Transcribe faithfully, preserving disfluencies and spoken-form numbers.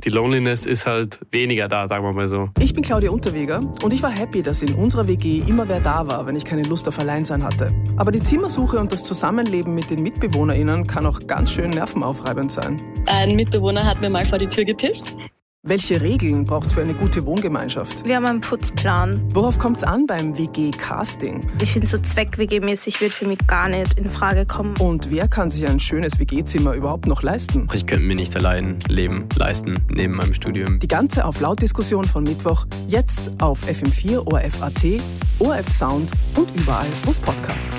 die Loneliness ist halt weniger da, sagen wir mal so. Ich bin Claudia Unterweger und ich war happy, dass in unserer W G immer wer da war, wenn ich keine Lust auf Alleinsein hatte. Aber die Zimmersuche und das Zusammenleben mit den MitbewohnerInnen kann auch ganz schön nervenaufreibend sein. Ein Mitbewohner hat mir mal vor die Tür gepisst. Welche Regeln braucht es für eine gute Wohngemeinschaft? Wir haben einen Putzplan. Worauf kommt es an beim W G-Casting? Ich finde, so Zweck-W G-mäßig wird für mich gar nicht in Frage kommen. Und wer kann sich ein schönes W G-Zimmer überhaupt noch leisten? Ich könnte mir nicht allein leben leisten, neben meinem Studium. Die ganze Auf-Laut-Diskussion von Mittwoch jetzt auf F M vier, O R F Punkt A T, O R F Sound und überall, wo es Podcasts gibt.